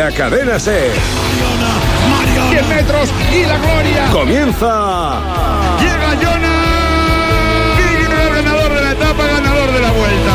la cadena SER. 10 metros y la gloria. Comienza. Llega Jonas. Tigre, ganador de la etapa, ganador de la vuelta.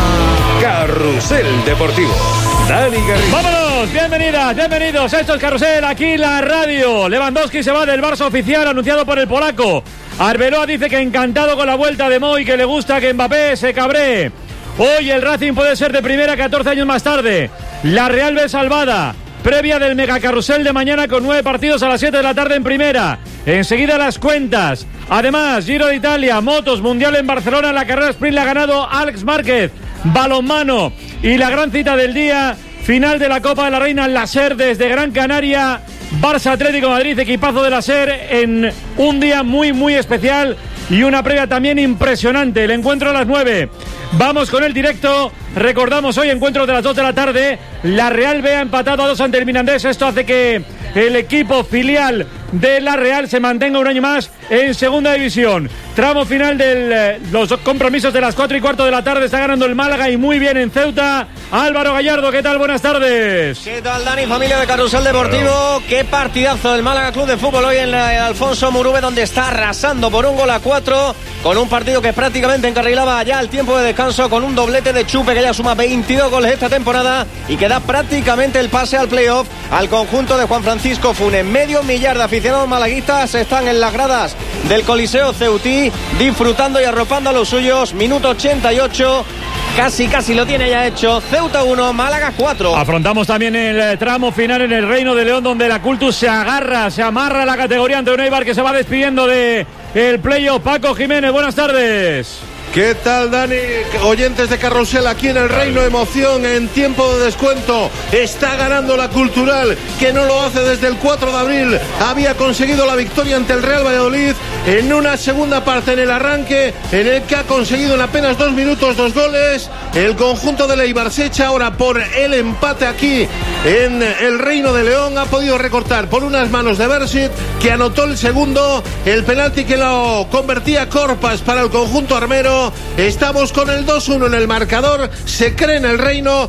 Carrusel Deportivo. Dani Garrido. ¡Vámonos! Bienvenidos. Esto es Carrusel, aquí en la radio. Lewandowski se va del Barça oficial, anunciado por el polaco. Arbeloa dice que encantado con la vuelta de Mo y que le gusta que Mbappé se cabree. Hoy el Racing puede ser de primera 14 años más tarde. La Real ve salvada. Previa del megacarrusel de mañana con 9 partidos a las 7 de la tarde en primera. Enseguida las cuentas. Además, Giro de Italia, motos, mundial en Barcelona. La carrera sprint la ha ganado Alex Márquez. Balonmano y la gran cita del día, final de la Copa de la Reina en la SER desde Gran Canaria. Barça Atlético de Madrid, equipazo de la SER en un día muy especial y una previa también impresionante. El encuentro a las 9. Vamos con el directo. Recordamos hoy encuentro de las 2 de la tarde. La Real B ha empatado a 2 ante el Mirandés. Esto hace que el equipo filial de la Real se mantenga un año más en segunda división. Tramo final de los compromisos de las 4 y cuarto de la tarde. Está ganando el Málaga y muy bien en Ceuta. Álvaro Gallardo, ¿qué tal? Buenas tardes. ¿Qué tal, Dani? Familia de Carrusel Deportivo. Qué partidazo del Málaga Club de Fútbol hoy en la Alfonso Murube, donde está arrasando por 1-4 con un partido que prácticamente encarrilaba ya el tiempo de descanso, con un doblete de Chupe que ya suma 22 goles esta temporada y que da prácticamente el pase al playoff al conjunto de Juan Francisco Funes. Medio millar de aficionados malaguistas están en las gradas del Coliseo Ceutí disfrutando y arropando a los suyos. Minuto 88. Casi lo tiene ya hecho. Ceuta 1, Málaga 4. Afrontamos también el tramo final en el Reino de León, donde la Cultus se amarra a la categoría ante un Eibar que se va despidiendo de el playoff. Paco Jiménez, buenas tardes. ¿Qué tal, Dani? Oyentes de Carrusel, aquí en el Reino, emoción en tiempo de descuento. Está ganando la Cultural, que no lo hace desde el 4 de abril. Había conseguido la victoria ante el Real Valladolid en una segunda parte en el arranque, en el que ha conseguido en apenas 2 minutos 2 goles. El conjunto de Eibar se echa ahora por el empate aquí en el Reino de León. Ha podido recortar por unas manos de Bersit, que anotó el segundo, el penalti que lo convertía Corpas para el conjunto armero. Estamos con el 2-1 en el marcador. Se cree en el Reino.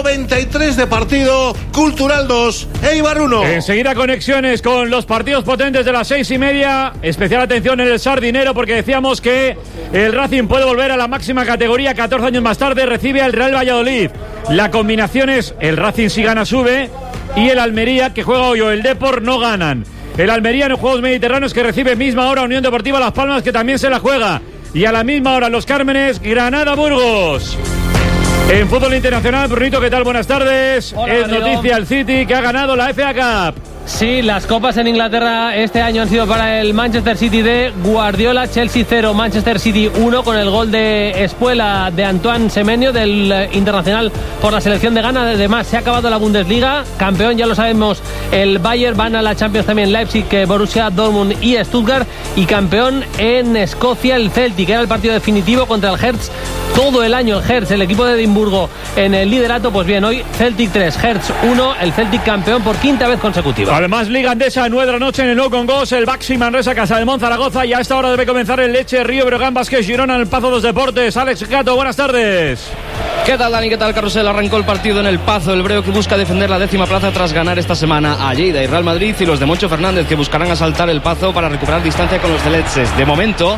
93 de partido. Cultural 2, Eibar 1. Enseguida conexiones con los partidos potentes de las 6:30. Especial atención en el Sardinero, porque decíamos que el Racing puede volver a la máxima categoría 14 años más tarde. Recibe al Real Valladolid. La combinación es el Racing, si gana, sube, y el Almería, que juega hoy, o el Depor, no ganan. El Almería en los Juegos Mediterráneos, que recibe misma hora Unión Deportiva Las Palmas, que también se la juega. Y a la misma hora Los Cármenes, Granada-Burgos. En fútbol internacional, Brunito, ¿qué tal? Buenas tardes. Hola, es Garrido. noticia el City, que ha ganado la FA Cup. Sí, las copas en Inglaterra este año han sido para el Manchester City de Guardiola. Chelsea 0, Manchester City 1, con el gol de Espuela de Antoine Semenyo, del internacional por la selección de Ghana. Además, se ha acabado la Bundesliga. Campeón, ya lo sabemos, el Bayern. Van a la Champions también Leipzig, Borussia Dortmund y Stuttgart. Y campeón en Escocia, el Celtic, que era el partido definitivo contra el Hertz. Todo el año el Hertz, el equipo de Edimburgo, en el liderato. Pues bien, hoy Celtic 3, Hertz 1, el Celtic campeón por 5ª vez consecutiva. Además, Liga Andesa, 9 de la noche en el Nou Congost, el Baxi Manresa, Casademont, Zaragoza, y a esta hora debe comenzar el Leche, Río Breogán, Vázquez, Girona, en el Pazo de los Deportes. Alex Gato, buenas tardes. ¿Qué tal, Dani? ¿Qué tal, Carrusel? Arrancó el partido en el Pazo, el Breo, que busca defender la 10ª plaza tras ganar esta semana a Lleida y Real Madrid, y los de Moncho Fernández, que buscarán asaltar el Pazo para recuperar distancia con los de Leches. De momento,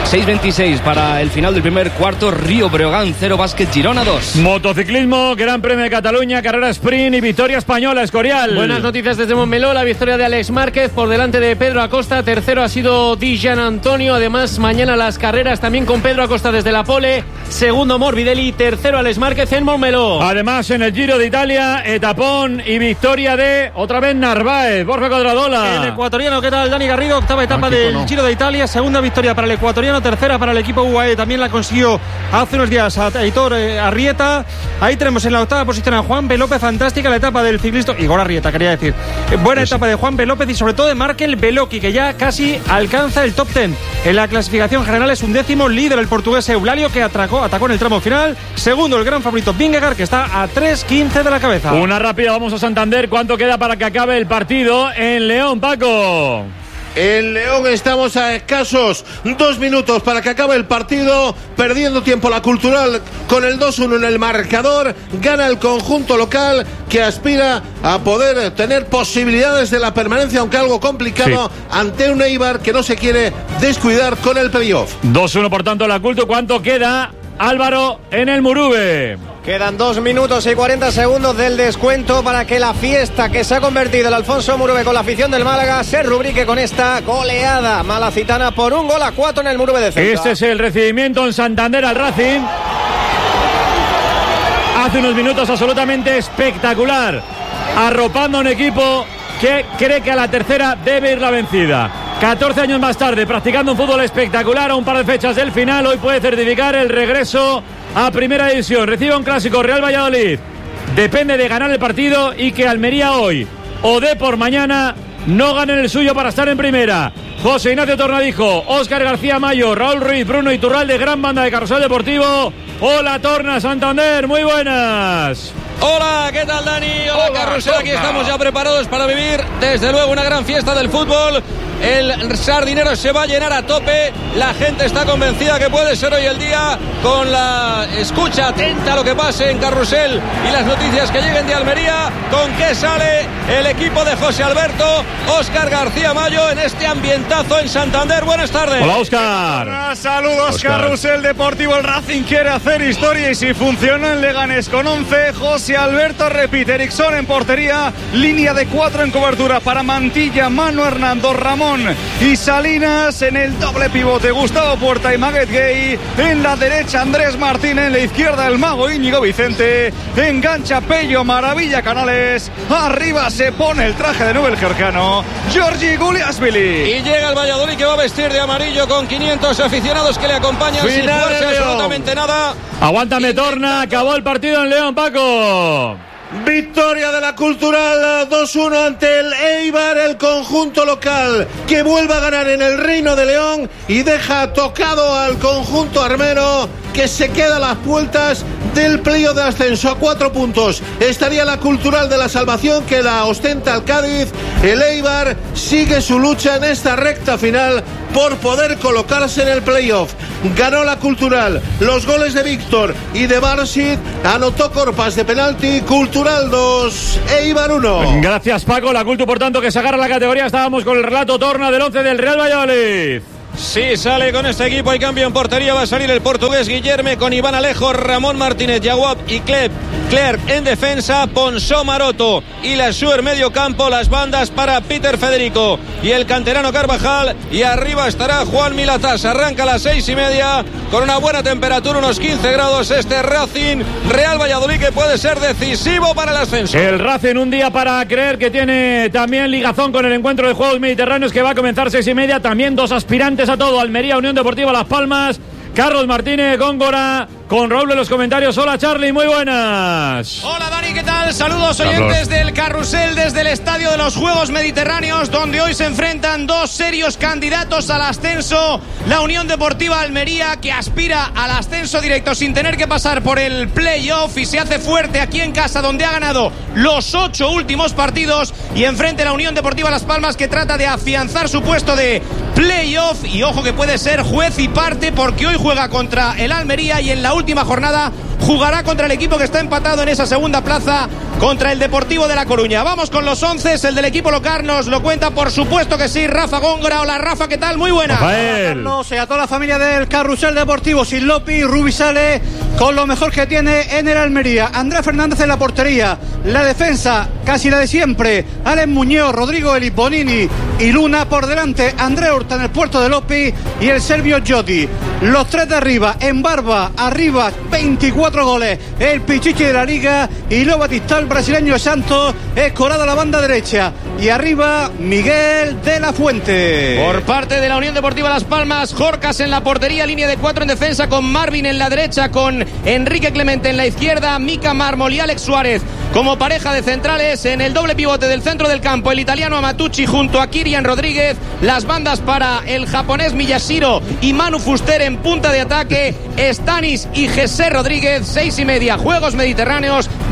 6:26 para el final del primer cuarto. Río Breogán 0, Vázquez, Girona 2. Motociclismo, Gran Premio de Cataluña, carrera sprint y victoria española, Escorial. Buenas noticias desde Montmeló, la victoria de Alex Márquez por delante de Pedro Acosta. Tercero ha sido Di Gian Antonio. Además, mañana las carreras también con Pedro Acosta desde la pole. Segundo Morbidelli, tercero Alex Márquez en Montmeló. Además, en el Giro de Italia, etapón y victoria de otra vez Narváez. Borja Cuadradola. El ecuatoriano, ¿qué tal, Dani Garrido? Octava etapa del Giro de Italia, segunda victoria para el ecuatoriano, tercera para el equipo UAE. También la consiguió hace unos días a Aitor Arrieta. Ahí tenemos en la octava posición a Juan B. López. Fantástica la etapa del ciclista Igor Arrieta, quería decir. Buena etapa de Juan B. López y sobre todo de Markel Beloki, que ya casi alcanza el top 10 en la clasificación general. Es 11º, líder el portugués Eulalio, que atacó en el tramo final. Segundo, el gran favorito Vingegaard, que está a 3:15 de la cabeza. Una rápida, vamos a Santander. ¿Cuánto queda para que acabe el partido en León, Paco? En León estamos a escasos 2 minutos para que acabe el partido, perdiendo tiempo la Cultural con el 2-1 en el marcador. Gana el conjunto local que aspira a poder tener posibilidades de la permanencia, aunque algo complicado, ante un Eibar que no se quiere descuidar con el playoff. 2-1 por tanto la Culto. ¿Cuánto queda, Álvaro, en el Murube? Quedan 2 minutos y 40 segundos del descuento para que la fiesta que se ha convertido el Alfonso Murube con la afición del Málaga se rubrique con esta goleada malacitana por 1-4 en el Murube de Ceuta. Este es el recibimiento en Santander al Racing. Hace unos minutos absolutamente espectacular, arropando a un equipo que cree que a la tercera debe ir la vencida. 14 años más tarde, practicando un fútbol espectacular a un par de fechas del final, hoy puede certificar el regreso a Primera División. Recibe un clásico Real Valladolid. Depende de ganar el partido y que Almería hoy o de por mañana no ganen el suyo para estar en Primera. José Ignacio Tornadijo, Óscar García Mayo, Raúl Ruiz, Bruno Iturralde, gran banda de Carrusel Deportivo. Hola Torna, Santander, muy buenas. Hola, ¿qué tal Dani? Hola Carrusel, aquí estamos ya preparados para vivir desde luego una gran fiesta del fútbol. El Sardinero se va a llenar a tope, la gente está convencida que puede ser hoy el día, con la escucha atenta a lo que pase en Carrusel y las noticias que lleguen de Almería. ¿Con qué sale el equipo de José Alberto? Óscar García Mayo en este ambientazo en Santander. Buenas tardes. Hola Óscar. Saludos Óscar. Carrusel Deportivo, el Racing quiere hacer historia y si funciona en Leganés con 11, José Alberto repite, Eriksson en portería, línea de 4 en cobertura para Mantilla, Manu Hernando, Ramón y Salinas en el doble pivote, Gustavo Puerta y Maguet Gay, en la derecha Andrés Martín, en la izquierda el mago Íñigo Vicente, engancha Pello Maravilla Canales, arriba se pone el traje de Nubel Gercano, Giorgi Guliasvili. Y llega el Valladolid que va a vestir de amarillo con 500 aficionados que le acompañan sin jugarse absolutamente nada. Aguántame Torna, acabó el partido en León, Paco. Victoria de la Cultural 2-1 ante el Eibar, el conjunto local que vuelve a ganar en el Reino de León y deja tocado al conjunto armero que se queda a las puertas del playoff de ascenso. A 4 puntos estaría la Cultural de la salvación que la ostenta el Cádiz. El Eibar sigue su lucha en esta recta final por poder colocarse en el playoff. Ganó la Cultural, los goles de Víctor y de Barsit, anotó Corpas de penalti. Cultural 2, Eibar 1. Gracias Paco, la Cultu por tanto que se agarra la categoría. Estábamos con el relato Torna del 11 del Real Valladolid. Sí, sale con este equipo, hay cambio en portería, va a salir el portugués Guillerme con Iván Alejo, Ramón Martínez, Yaguab y Clerc en defensa, Ponsó Maroto y Lassuer medio campo, las bandas para Peter Federico y el canterano Carvajal, y arriba estará Juan Milatás. Arranca a las 6:30 con una buena temperatura, unos 15 grados este Racing Real Valladolid que puede ser decisivo para el ascenso. El Racing un día para creer, que tiene también ligazón con el encuentro de Juegos Mediterráneos que va a comenzar 6:30, también dos aspirantes a todo, Almería, Unión Deportiva Las Palmas. Carlos Martínez, Góngora, con Raúl en los comentarios. Hola Charlie, muy buenas. Hola Dani, ¿qué tal? Saludos oyentes del Carrusel desde el Estadio de los Juegos Mediterráneos, donde hoy se enfrentan dos serios candidatos al ascenso. La Unión Deportiva Almería, que aspira al ascenso directo sin tener que pasar por el playoff y se hace fuerte aquí en casa, donde ha ganado los 8 últimos partidos, y enfrente la Unión Deportiva Las Palmas, que trata de afianzar su puesto de playoff, y ojo que puede ser juez y parte, porque hoy juega contra el Almería y en la última jornada jugará contra el equipo que está empatado en esa segunda plaza, contra el Deportivo de La Coruña. Vamos con los 11, el del equipo local nos lo cuenta, por supuesto que sí, Rafa Góngora. Hola Rafa, ¿qué tal? Muy buena. Carlos, y a toda la familia del Carrusel Deportivo, sin Lopi, Rubisale, con lo mejor que tiene en el Almería. Andrés Fernández en la portería, la defensa casi la de siempre, Alex Muñoz, Rodrigo Eli, Bonini y Luna por delante, André Hurta en el puerto de Lopi y el serbio Joti. Los tres de arriba, en barba, arriba, 24 goles, el Pichichi de la Liga, y Lo Batista, el brasileño Santos, escorado a la banda derecha, y arriba Miguel de la Fuente. Por parte de la Unión Deportiva Las Palmas, Jorcas en la portería, línea de 4 en defensa, con Marvin en la derecha, con Enrique Clemente en la izquierda, Mika Mármol y Alex Suárez como pareja de centrales. En el doble pivote del centro del campo, el italiano Amatucci junto a Kirian Rodríguez, las bandas para el japonés Miyashiro y Manu Fuster en punta de ataque, Stanis y José Rodríguez. 6:30, Juegos Mediterráneos,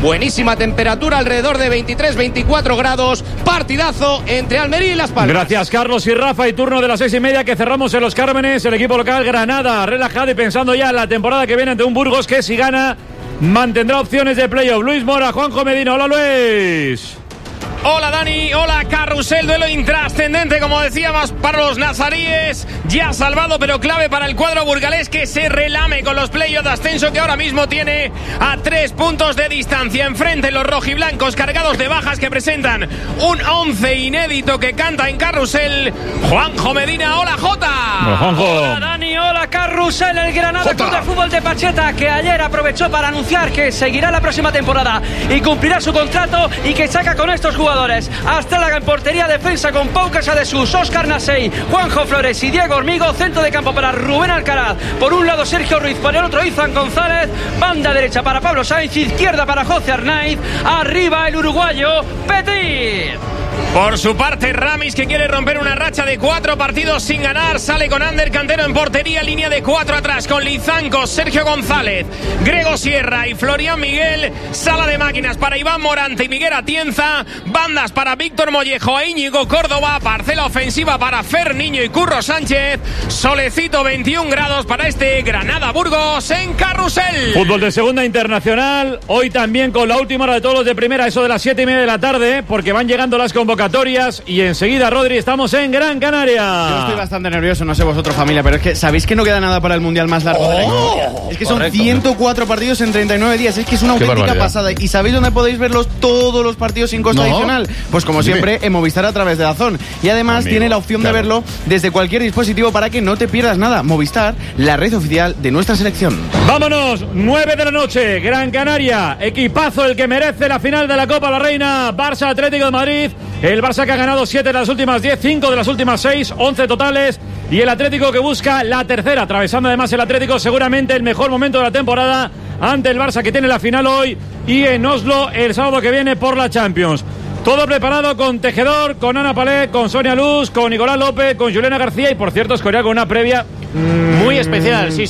buenísima temperatura, alrededor de 23-24 grados. Partidazo entre Almería y Las Palmas. Gracias, Carlos y Rafa. Y turno de las 6:30 que cerramos en Los Cármenes. El equipo local Granada, relajado y pensando ya en la temporada que viene ante un Burgos que, si gana, mantendrá opciones de playoff. Luis Mora, Juanjo Medina. Hola, Luis. Hola Dani, hola Carrusel, duelo intrascendente como decíamos para los nazaríes, ya salvado pero clave para el cuadro burgalés que se relame con los playoffs de ascenso que ahora mismo tiene a 3 puntos de distancia. Enfrente los rojiblancos cargados de bajas que presentan un 11 inédito que canta en Carrusel. Juanjo Medina, hola Jota. Hola, Juanjo. Hola Dani, hola Carrusel, el Granada Club de Fútbol de Pacheta que ayer aprovechó para anunciar que seguirá la próxima temporada y cumplirá su contrato y que saca con estos jugadores Astralaga en portería, defensa con Pau Casadesús, Óscar Nasey, Juanjo Flores y Diego Hormigo, centro de campo para Rubén Alcaraz, por un lado Sergio Ruiz, por el otro Izan González, banda derecha para Pablo Sainz, izquierda para José Arnaiz, arriba el uruguayo Petit. Por su parte, Ramis, que quiere romper una racha de 4 partidos sin ganar, sale con Ander Cantero en portería, línea de 4 atrás con Lizanco, Sergio González, Grego Sierra y Florian Miguel, sala de máquinas para Iván Morante y Miguel Atienza, bandas para Víctor Mollejo e Íñigo Córdoba, parcela ofensiva para Fer Niño y Curro Sánchez, solecito 21 grados para este Granada Burgos en Carrusel. Fútbol de segunda internacional, hoy también con la última hora de todos los de primera, eso de las 7:30 de la tarde, porque van llegando las convocatorias y enseguida, Rodri, estamos en Gran Canaria. Yo estoy bastante nervioso, no sé vosotros, familia, pero es que ¿sabéis que no queda nada para el mundial más largo del año? Es que son 104 partidos en 39 días, es que es una auténtica pasada. ¿Y sabéis dónde podéis verlos todos los partidos sin costo adicional? Pues como siempre, en Movistar a través de DAZN. Y además tiene la opción de verlo desde cualquier dispositivo para que no te pierdas nada. Movistar, la red oficial de nuestra selección. Vámonos, 9 de la noche, Gran Canaria, equipazo el que merece la final de la Copa la Reina, Barça Atlético de Madrid. El Barça que ha ganado 7 de las últimas 10, 5 de las últimas 6, 11 totales. Y el Atlético que busca la tercera, atravesando además el Atlético seguramente el mejor momento de la temporada ante el Barça que tiene la final hoy y en Oslo el sábado que viene por la Champions. Todo preparado con Tejedor, con Ana Palé, con Sonia Luz, con Nicolás López, con Juliana García y por cierto Escorial con una previa muy especial, sí.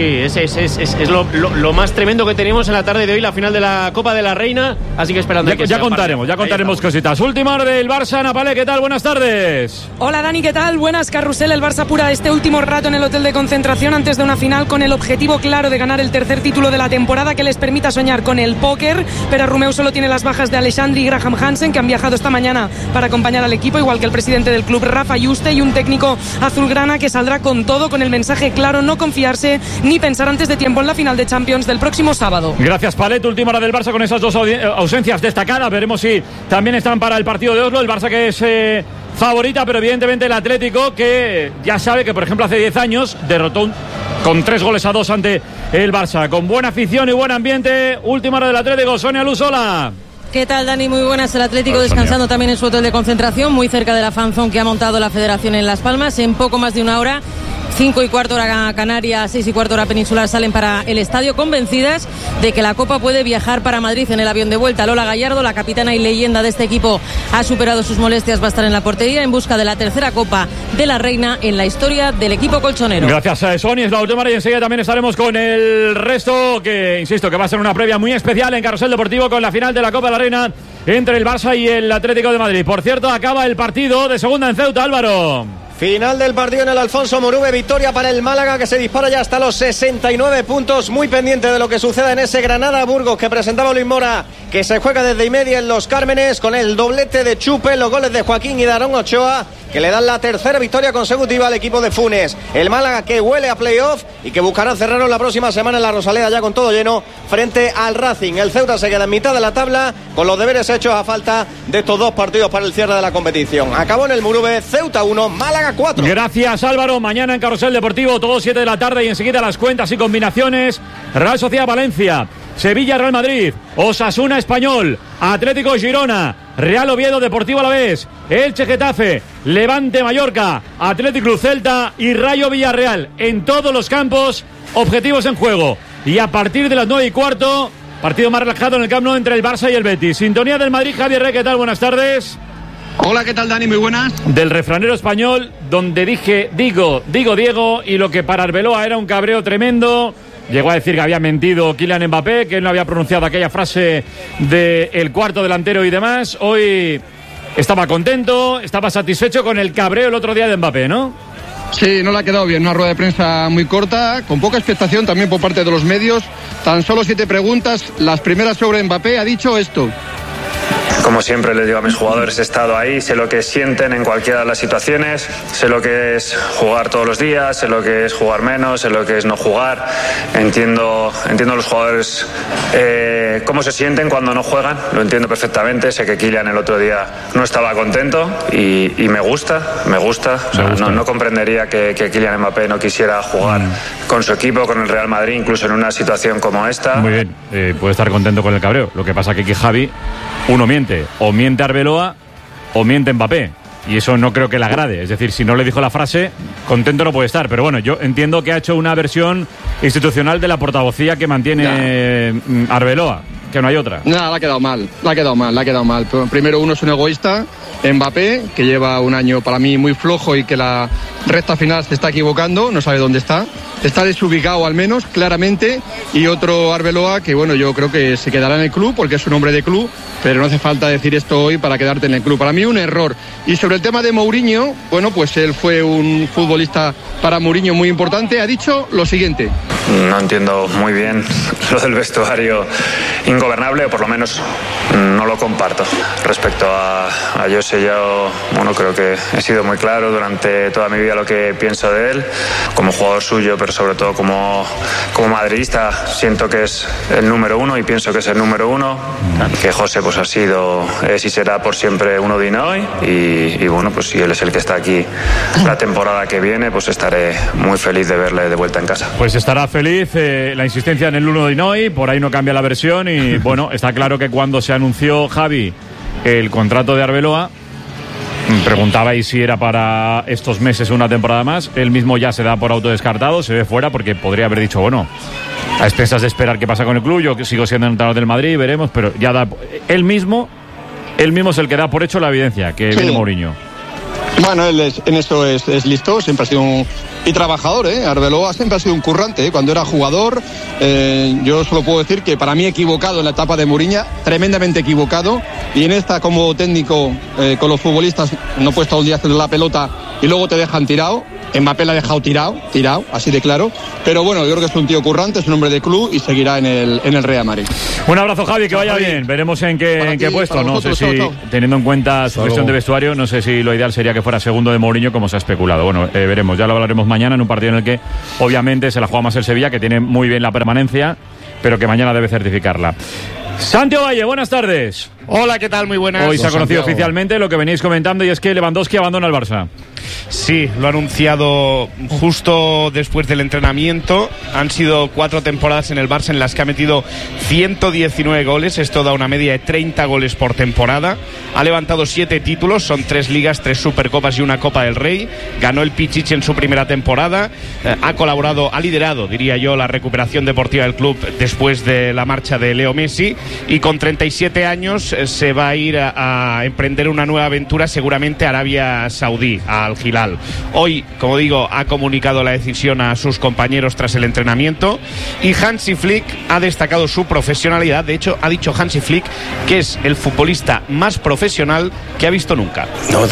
Es lo más tremendo que tenemos en la tarde de hoy, la final de la Copa de la Reina, así que esperando que ya contaremos cositas. Última hora del Barça, Ana Palé, ¿qué tal? Buenas tardes. Hola Dani, ¿qué tal? Buenas, Carrusel. El Barça apura este último rato en el hotel de concentración antes de una final con el objetivo claro de ganar el tercer título de la temporada que les permita soñar con el póker, pero Romeu solo tiene las bajas de Alexandri y Graham Hansen, que han viajado esta mañana para acompañar al equipo, igual que el presidente del club Rafa Yuste y un técnico azulgrana que saldrá con todo, con el mensaje claro, no confiarse ni pensar antes de tiempo en la final de Champions del próximo sábado. Gracias, Palet. Última hora del Barça con esas dos ausencias destacadas. Veremos si también están para el partido de Oslo. El Barça que es favorita, pero evidentemente el Atlético que ya sabe que, por ejemplo, hace 10 años derrotó con 3-2 ante el Barça. Con buena afición y buen ambiente. Última hora del Atlético. Sonia Luz, hola. ¿Qué tal, Dani? Muy buenas. El Atlético descansando también en su hotel de concentración, muy cerca de la fanzone que ha montado la Federación en Las Palmas. En poco más de una hora, 5:15 hora Canaria, 6:15 hora peninsular, salen para el estadio, convencidas de que la Copa puede viajar para Madrid en el avión de vuelta. Lola Gallardo, la capitana y leyenda de este equipo, ha superado sus molestias, va a estar en la portería en busca de la tercera Copa de la Reina en la historia del equipo colchonero. Gracias a Sony, es la última hora y enseguida también estaremos con el resto, que insisto que va a ser una previa muy especial en Carrusel Deportivo con la final de la Copa de la Reina entre el Barça y el Atlético de Madrid. Por cierto, acaba el partido de segunda en Ceuta, Álvaro. Final del partido en el Alfonso Murube, victoria para el Málaga que se dispara ya hasta los 69 puntos, muy pendiente de lo que suceda en ese Granada-Burgos que presentaba Luis Mora, que se juega desde y media en Los Cármenes con el doblete de Chupe, los goles de Joaquín y Darón Ochoa, que le dan la tercera victoria consecutiva al equipo de Funes. El Málaga que huele a playoff y que buscará cerrarlo la próxima semana en la Rosaleda ya con todo lleno frente al Racing. El Ceuta se queda en mitad de la tabla con los deberes hechos a falta de estos dos partidos para el cierre de la competición. Acabó en el Murube, Ceuta 1, Málaga 4. Gracias, Álvaro. Mañana en Carrusel Deportivo, todo 7 de la tarde y enseguida las cuentas y combinaciones. Real Sociedad Valencia, Sevilla Real Madrid, Osasuna Español, Atlético Girona, Real Oviedo Deportivo Alavés, Elche Getafe, Levante Mallorca, Atlético Club Celta y Rayo Villarreal. En todos los campos, objetivos en juego. Y a partir de las 9:15, partido más relajado en el Camp Nou entre el Barça y el Betis. Sintonía del Madrid, Javier Rey, ¿qué tal? Buenas tardes. Hola, ¿qué tal, Dani? Muy buenas. Del refranero español, donde digo Diego, y lo que para Arbeloa era un cabreo tremendo, llegó a decir que había mentido Kylian Mbappé, que él no había pronunciado aquella frase del cuarto delantero y demás. Hoy estaba contento, estaba satisfecho con el cabreo el otro día de Mbappé, ¿no? Sí, no le ha quedado bien, una rueda de prensa muy corta, con poca expectación también por parte de los medios. Tan solo 7 preguntas, las primeras sobre Mbappé, ha dicho esto. Como siempre les digo a mis jugadores, he estado ahí, sé lo que sienten en cualquiera de las situaciones, sé lo que es jugar todos los días, sé lo que es jugar menos, sé lo que es no jugar. Entiendo a los jugadores cómo se sienten cuando no juegan, lo entiendo perfectamente. Sé que Kylian el otro día no estaba contento y me gusta. O sea, no comprendería que Kylian Mbappé no quisiera jugar con su equipo, con el Real Madrid, incluso en una situación como esta. Muy bien, puede estar contento con el cabreo. Lo que pasa que aquí Javi, uno miente. O miente Arbeloa o miente Mbappé. Y eso no creo que le agrade. Es decir, si no le dijo la frase, contento no puede estar. Pero bueno, yo entiendo que ha hecho una versión institucional de la portavocía que mantiene Arbeloa, que no hay otra. Nada, le ha quedado mal. Primero, uno es un egoísta, Mbappé, que lleva un año para mí muy flojo y que la recta final se está equivocando, no sabe dónde está desubicado al menos, claramente. Y otro Arbeloa que, bueno, yo creo que se quedará en el club porque es un hombre de club, pero no hace falta decir esto hoy para quedarte en el club. Para mí un error. Y sobre el tema de Mourinho, bueno, pues él fue un futbolista para Mourinho muy importante. Ha dicho lo siguiente. No entiendo muy bien lo del vestuario ingobernable, o por lo menos no lo comparto. Respecto a José, yo creo que he sido muy claro durante toda mi vida lo que pienso de él, como jugador suyo, pero sobre todo como madridista. Siento que es el número 1 y pienso que es el número 1, que José pues ha sido, es y será por siempre uno de hoy, y bueno, pues si él es el que está aquí la temporada que viene, pues estaré muy feliz de verle de vuelta en casa. Pues estará feliz, la insistencia en el 1 de Inoi, por ahí no cambia la versión. Y bueno, está claro que cuando se anunció, Javi, el contrato de Arbeloa, preguntabais si era para estos meses o una temporada más. Él mismo ya se da por autodescartado, se ve fuera, porque podría haber dicho, bueno, a expensas de esperar qué pasa con el club, yo sigo siendo entrenador del Madrid, veremos, pero ya da, él mismo es el que da por hecho la evidencia, que viene Mourinho. Bueno, él en esto es listo, siempre ha sido y trabajador, Arbeloa siempre ha sido un currante, cuando era jugador. Yo solo puedo decir que para mí equivocado en la etapa de Mourinho, tremendamente equivocado, y en esta como técnico con los futbolistas no puedes todo el día hacer la pelota y luego te dejan tirado. Mbappé la ha dejado tirado, así de claro. Pero bueno, yo creo que es un tío currante, es un hombre de club y seguirá en el Real Madrid. Un abrazo, Javi, que vaya bien. Veremos en qué puesto. No sé si, teniendo en cuenta su gestión de vestuario, no sé si lo ideal sería que fuera segundo de Mourinho, como se ha especulado. Bueno, veremos, ya lo hablaremos mañana en un partido en el que obviamente se la juega más el Sevilla, que tiene muy bien la permanencia, pero que mañana debe certificarla. Santiago Valle, buenas tardes. Hola, ¿qué tal? Muy buenas. Hoy se ha conocido oficialmente lo que veníais comentando, y es que Lewandowski abandona el Barça. Sí, lo ha anunciado justo después del entrenamiento. Han sido 4 temporadas en el Barça en las que ha metido 119 goles. Esto da una media de 30 goles por temporada. Ha levantado 7 títulos, son 3 ligas, 3 supercopas y una Copa del Rey. Ganó el Pichichi en su primera temporada. Ha liderado, diría yo, la recuperación deportiva del club después de la marcha de Leo Messi. Y con 37 años se va a ir a emprender una nueva aventura, seguramente a Arabia Saudí, al Hilal. Hoy, como digo, ha comunicado la decisión a sus compañeros tras el entrenamiento, y Hansi Flick ha destacado su profesionalidad. De hecho, ha dicho Hansi Flick que es el futbolista más profesional que ha visto nunca.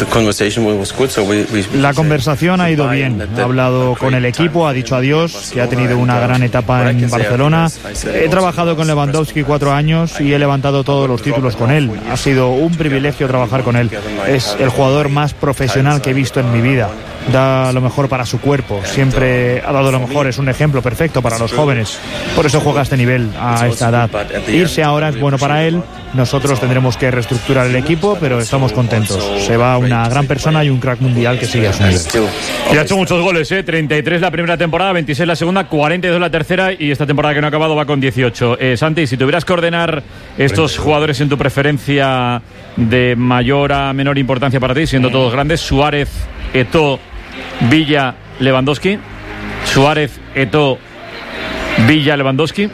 La conversación ha ido bien. Ha hablado con el equipo, ha dicho adiós, que ha tenido una gran etapa en Barcelona. He trabajado con Lewandowski 4 años y he levantado todos los títulos con él. Ha sido un privilegio trabajar con él. Es el jugador más profesional que he visto en mi vida. Da lo mejor para su cuerpo, siempre ha dado lo mejor, es un ejemplo perfecto para los jóvenes. Por eso juega a este nivel, a esta edad. Irse ahora es bueno para él. Nosotros tendremos que reestructurar el equipo, pero estamos contentos. Se va una gran persona y un crack mundial que sigue a su nivel. Y ha hecho muchos goles, 33 la primera temporada, 26 la segunda, 42 la tercera, y esta temporada que no ha acabado va con 18. Santi, si tuvieras que ordenar estos jugadores en tu preferencia de mayor a menor importancia para ti, siendo todos grandes: Suárez, Eto'o, Villa, Lewandowski. Suárez, Eto'o, Villa, Lewandowski.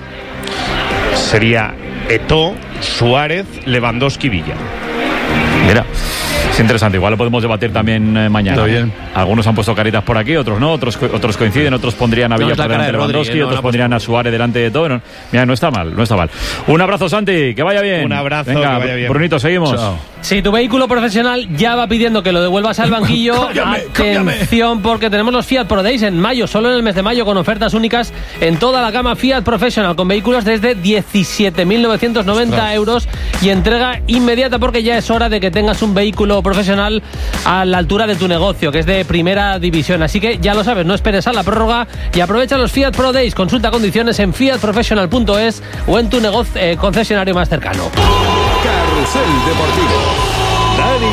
Sería Eto'o, Suárez, Lewandowski, Villa. Mira, Es interesante, igual lo podemos debatir también mañana. Está bien. Algunos han puesto caritas por aquí, otros no, otros coinciden, otros pondrían a Villa por delante de Lewandowski, otros pondrían a Suárez delante de todo. Mira, no está mal. Un abrazo, Santi, que vaya bien. Un abrazo, venga, que vaya bien. Brunito, seguimos. Chao. Si tu vehículo profesional ya va pidiendo que lo devuelvas al banquillo, atención, porque tenemos los Fiat Pro Days en mayo, solo en el mes de mayo, con ofertas únicas en toda la gama Fiat Professional, con vehículos desde 17.990 euros y entrega inmediata, porque ya es hora de que tengas un vehículo profesional a la altura de tu negocio, que es de primera división. Así que ya lo sabes, no esperes a la prórroga y aprovecha los Fiat Pro Days. Consulta condiciones en fiatprofessional.es o en tu concesionario más cercano. Carrusel Deportivo. Dani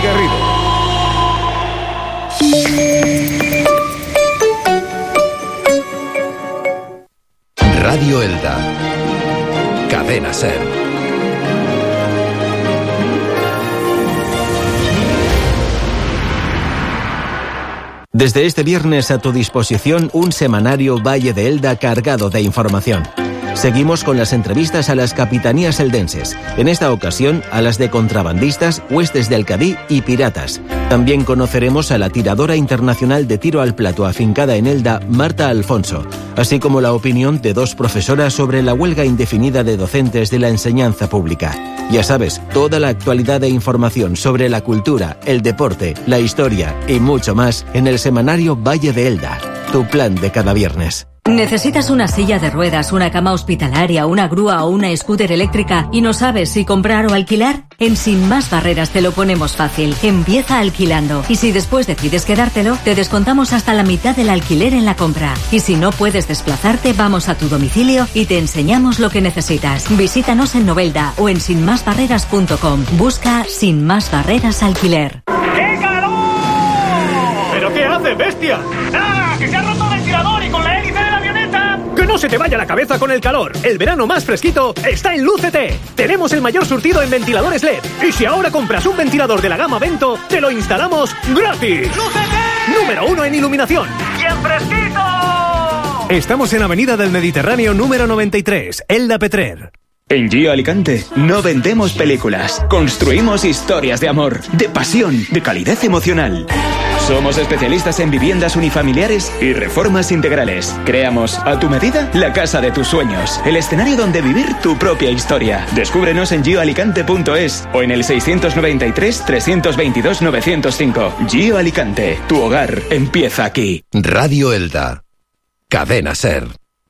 Garrido. Radio Elda. Cadena Ser. Desde este viernes a tu disposición un semanario Valle de Elda cargado de información. Seguimos con las entrevistas a las capitanías eldenses, en esta ocasión a las de contrabandistas, huestes del Cadí y piratas. También conoceremos a la tiradora internacional de tiro al plato afincada en Elda, Marta Alfonso, así como la opinión de 2 profesoras sobre la huelga indefinida de docentes de la enseñanza pública. Ya sabes, toda la actualidad e información sobre la cultura, el deporte, la historia y mucho más en el semanario Valle de Elda, tu plan de cada viernes. ¿Necesitas una silla de ruedas, una cama hospitalaria, una grúa o una scooter eléctrica y no sabes si comprar o alquilar? En Sin Más Barreras te lo ponemos fácil. Empieza alquilando y si después decides quedártelo, te descontamos hasta la mitad del alquiler en la compra. Y si no puedes desplazarte, vamos a tu domicilio y te enseñamos lo que necesitas. Visítanos en Novelda o en sinmasbarreras.com. Busca Sin Más Barreras Alquiler. ¡Qué calor! ¿Pero qué hace, bestia? ¡Nada! ¡Que se ha roto el ventilador y con la hélice de la avioneta! ¡Que no se te vaya la cabeza con el calor! El verano más fresquito está en Lucete. Tenemos el mayor surtido en ventiladores LED. Y si ahora compras un ventilador de la gama Vento, te lo instalamos gratis. ¡Lucete! Número 1 en iluminación. ¡Y en fresquito! Estamos en Avenida del Mediterráneo número 93, Elda Petrer. En Gio Alicante no vendemos películas, construimos historias de amor, de pasión, de calidez emocional. Somos especialistas en viviendas unifamiliares y reformas integrales. Creamos a tu medida la casa de tus sueños, el escenario donde vivir tu propia historia. Descúbrenos en gioalicante.es o en el 693-322-905. Gio Alicante, tu hogar empieza aquí. Radio Elda. Cadena Ser.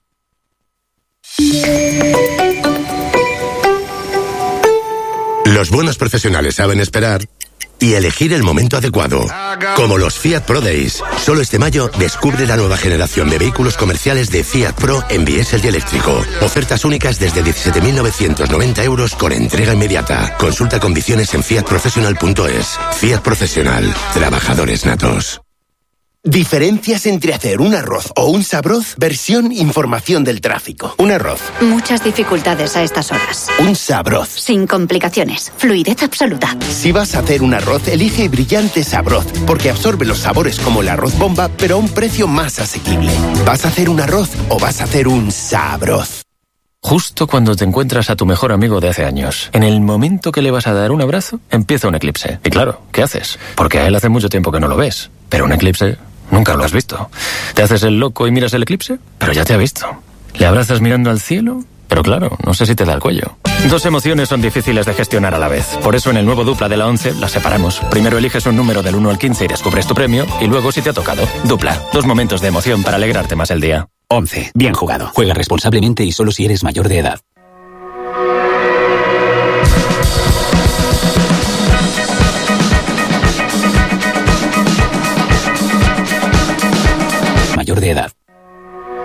Los buenos profesionales saben esperar y elegir el momento adecuado. Como los Fiat Pro Days. Solo este mayo descubre la nueva generación de vehículos comerciales de Fiat Pro en diésel y eléctrico. Ofertas únicas desde 17.990 euros con entrega inmediata. Consulta condiciones en fiatprofessional.es. Fiat Profesional. Trabajadores natos. Diferencias entre hacer un arroz o un sabroz, versión información del tráfico. Un arroz. Muchas dificultades a estas horas. Un sabroz. Sin complicaciones. Fluidez absoluta. Si vas a hacer un arroz, elige Brillante Sabroz, porque absorbe los sabores como el arroz bomba, pero a un precio más asequible. ¿Vas a hacer un arroz o vas a hacer un sabroz? Justo cuando te encuentras a tu mejor amigo de hace años, en el momento que le vas a dar un abrazo, empieza un eclipse. Y claro, ¿qué haces? Porque a él hace mucho tiempo que no lo ves. Pero un eclipse nunca lo has visto. ¿Te haces el loco y miras el eclipse? Pero ya te ha visto. ¿Le abrazas mirando al cielo? Pero claro, no sé si te da el cuello. Dos emociones son difíciles de gestionar a la vez. Por eso en el nuevo Dupla de la 11 las separamos. Primero eliges un número del 1 al 15 y descubres tu premio. Y luego si te ha tocado. Dupla. Dos momentos de emoción para alegrarte más el día. 11. Bien jugado. Juega responsablemente y solo si eres mayor de edad. Mayor de edad.